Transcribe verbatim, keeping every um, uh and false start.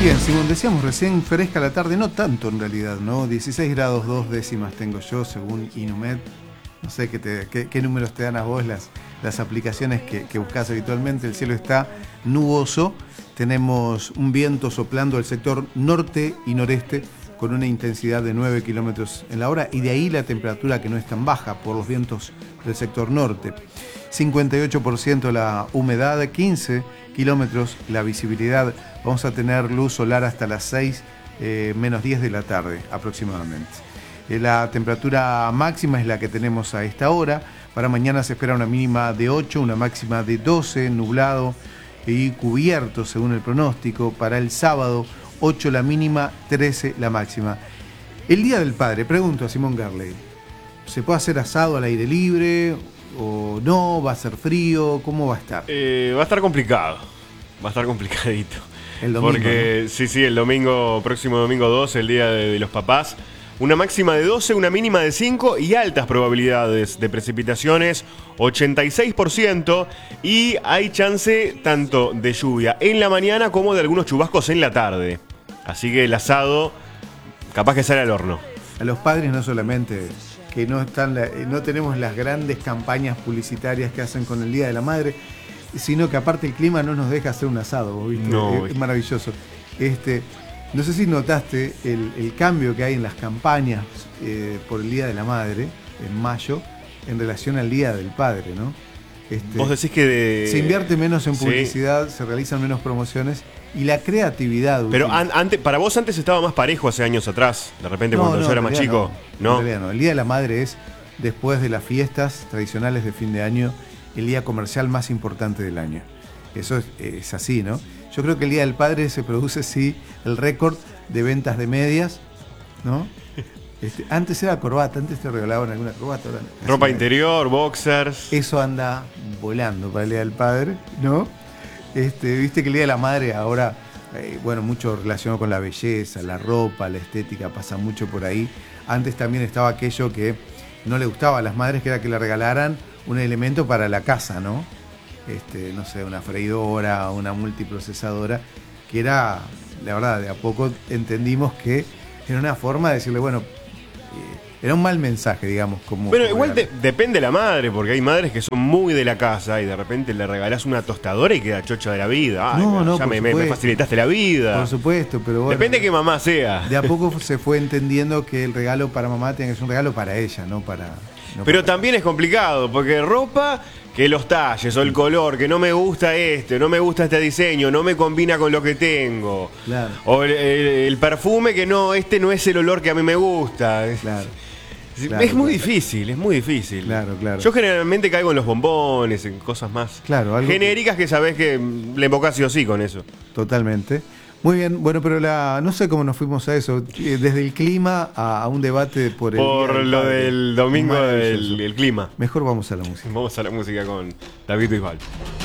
Bien, según decíamos recién, fresca la tarde, no tanto en realidad, ¿no? dieciséis grados dos décimas tengo yo, según Inumet. No sé qué, te, qué, qué números te dan a vos las, las aplicaciones que, que buscás habitualmente. El cielo está nuboso, tenemos un viento soplando del sector norte y noreste con una intensidad de nueve kilómetros en la hora, y de ahí la temperatura que no es tan baja por los vientos del sector norte. cincuenta y ocho por ciento la humedad, quince kilómetros la visibilidad. Vamos a tener luz solar hasta las seis eh, menos diez de la tarde aproximadamente. Eh, la temperatura máxima es la que tenemos a esta hora. Para mañana se espera una mínima de ocho, una máxima de doce, nublado y cubierto según el pronóstico. Para el sábado, ocho la mínima, trece la máxima. El Día del Padre, pregunto a Simón Garley, ¿se puede hacer asado al aire libre o no? ¿Va a ser frío? ¿Cómo va a estar? Eh, va a estar complicado, va a estar complicadito. El domingo, porque, ¿no? Sí, sí, el domingo, próximo domingo doce, el Día de, de los Papás. Una máxima de doce, una mínima de cinco y altas probabilidades de precipitaciones, ochenta y seis por ciento. Y hay chance tanto de lluvia en la mañana como de algunos chubascos en la tarde. Así que el asado, capaz que sale al horno. A los padres no solamente que no, están la, no tenemos las grandes campañas publicitarias que hacen con el Día de la Madre, sino que aparte el clima no nos deja hacer un asado, ¿viste? No, es, es maravilloso. Este, no sé si notaste el, el cambio que hay en las campañas eh, por el Día de la Madre, en mayo, en relación al Día del Padre, ¿no? Este, Vos decís que de... se invierte menos en publicidad, sí. Se realizan menos promociones y la creatividad. Pero an, antes, para vos antes estaba más parejo hace años atrás, de repente no, cuando no, yo era más chico. No, ¿no? En realidad no. El Día de la Madre es, después de las fiestas tradicionales de fin de año, el día comercial más importante del año. Eso es, es así, ¿no? Yo creo que el Día del Padre se produce, sí, el récord de ventas de medias, ¿no? Este, antes era corbata, antes te regalaban alguna corbata. Ahora, ropa interior, boxers. Eso anda volando para el Día del Padre, ¿no? Este, viste que el Día de la Madre ahora, eh, bueno, mucho relacionado con la belleza, la ropa, la estética, pasa mucho por ahí. Antes también estaba aquello que no le gustaba a las madres, que era que le regalaran un elemento para la casa, ¿no? Este, no sé, una freidora, una multiprocesadora, que era, la verdad, de a poco entendimos que era una forma de decirle, bueno, eh, era un mal mensaje, digamos. Como bueno, igual de, depende de la madre, porque hay madres que son muy de la casa y de repente le regalás una tostadora y queda chocha de la vida. Ay, no, no, ya me, me, me facilitaste la vida. Por supuesto, pero bueno. Depende de que mamá sea. De a poco se fue entendiendo que el regalo para mamá tiene que ser un regalo para ella, no para... No pero para también es complicado, porque ropa, que los talles o el color, que no me gusta este, no me gusta este diseño, no me combina con lo que tengo. Claro. O el, el, el perfume, que no, este no es el olor que a mí me gusta. Claro. Es, claro, es muy claro. difícil, es muy difícil. Claro, claro. Yo generalmente caigo en los bombones, en cosas más claro, algo genéricas que... que sabés que le invocás sí o sí con eso. Totalmente. Muy bien, bueno, pero la no sé cómo nos fuimos a eso, desde el clima a, a un debate por el Por del lo padre. del domingo del el clima. Mejor vamos a la música. Vamos a la música con David Bisbal.